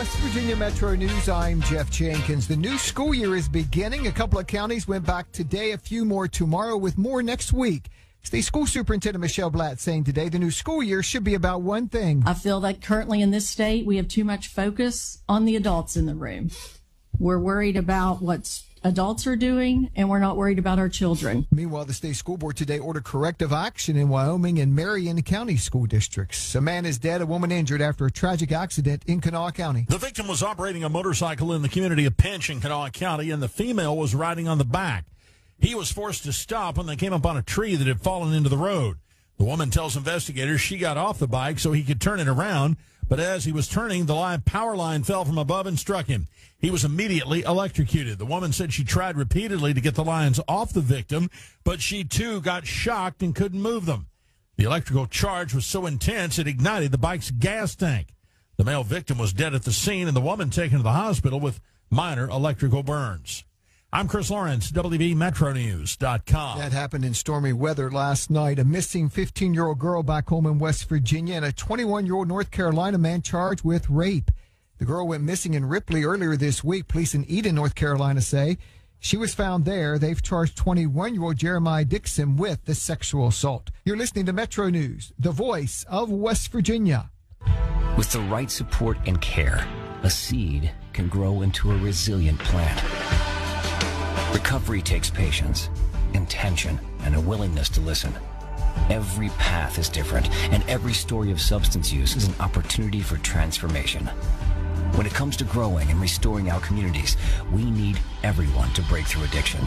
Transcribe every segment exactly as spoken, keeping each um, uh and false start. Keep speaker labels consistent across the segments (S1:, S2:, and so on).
S1: West Virginia Metro News, I'm Jeff Jenkins. The new school year is beginning. A couple of counties went back today, a few more tomorrow, with more next week. State School Superintendent Michelle Blatt saying today the new school year should be about one thing.
S2: I feel that currently in this state, we have too much focus on the adults in the room. We're worried about what adults are doing, and we're not worried about our children.
S1: Meanwhile, the state school board today ordered corrective action in Wyoming and Marion County school districts. A man is dead, a woman injured after a tragic accident in Kanawha County.
S3: The victim was operating a motorcycle in the community of Pinch in Kanawha County, and the female was riding on the back. He was forced to stop when they came up on a tree that had fallen into the road. The woman tells investigators she got off the bike so he could turn it around, but as he was turning, the live power line fell from above and struck him. He was immediately electrocuted. The woman said she tried repeatedly to get the lines off the victim, but she too got shocked and couldn't move them. The electrical charge was so intense it ignited the bike's gas tank. The male victim was dead at the scene, and the woman taken to the hospital with minor electrical burns. I'm Chris Lawrence, W V Metro News dot com.
S1: That happened in stormy weather last night. A missing fifteen-year-old girl back home in West Virginia and a twenty-one-year-old North Carolina man charged with rape. The girl went missing in Ripley earlier this week. Police in Eden, North Carolina say she was found there. They've charged twenty-one-year-old Jeremiah Dixon with the sexual assault. You're listening to Metro News, the voice of West Virginia.
S4: With the right support and care, a seed can grow into a resilient plant. Recovery takes patience, intention, and a willingness to listen. Every path is different, and every story of substance use is an opportunity for transformation. When it comes to growing and restoring our communities, we need everyone to break through addiction.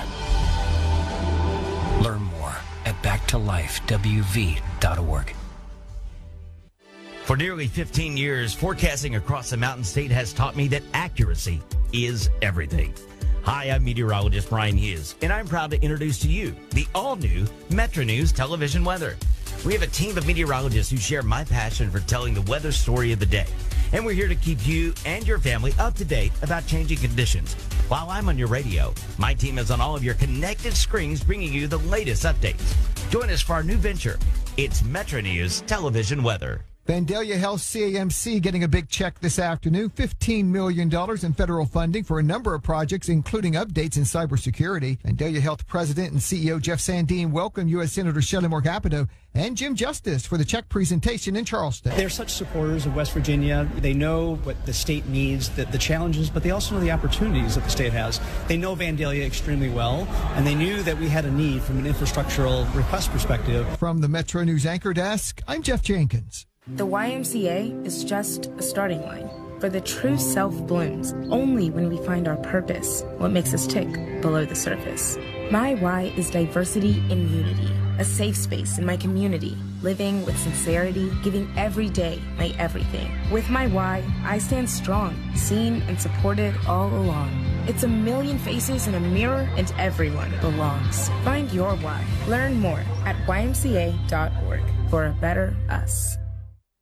S4: Learn more at back to life w v dot org.
S5: For nearly fifteen years, forecasting across the Mountain State has taught me that accuracy is everything. Hi, I'm meteorologist Brian Hughes, and I'm proud to introduce to you the all-new Metro News television weather. We have a team of meteorologists who share my passion for telling the weather story of the day. And we're here to keep you and your family up to date about changing conditions. While I'm on your radio, my team is on all of your connected screens bringing you the latest updates. Join us for our new venture. It's Metro News television weather.
S1: Vandalia Health C A M C getting a big check this afternoon, fifteen million dollars in federal funding for a number of projects, including updates in cybersecurity. Vandalia Health President and C E O Jeff Sandin welcomed U S Senator Shelley Moore Capito and Jim Justice for the check presentation in Charleston.
S6: They're such supporters of West Virginia. They know what the state needs, the, the challenges, but they also know the opportunities that the state has. They know Vandalia extremely well, and they knew that we had a need from an infrastructural request perspective.
S1: From the Metro News Anchor Desk, I'm Jeff Jenkins.
S7: The Y M C A is just a starting line, for the true self blooms only when we find our purpose, what makes us tick below the surface. My Y is diversity and unity, a safe space in my community, living with sincerity, giving every day my everything. With my Y, I stand strong, seen and supported all along. It's a million faces in a mirror, and everyone belongs. Find your Y. Learn more at y m c a dot org for a better us.